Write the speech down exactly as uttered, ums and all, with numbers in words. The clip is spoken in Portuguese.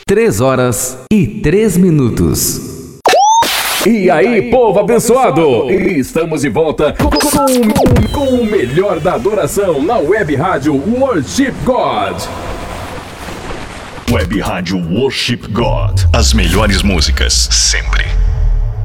Três horas e três minutos. E aí, povo abençoado! Estamos de volta com, com, com o melhor da adoração na Web Rádio Worship God. Web Rádio Worship God. As melhores músicas, sempre.